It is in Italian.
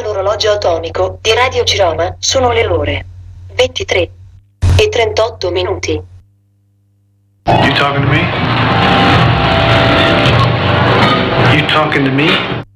Dall'orologio atomico di Radio Ciroma sono le ore 23:38. You talking to me? You talking to me?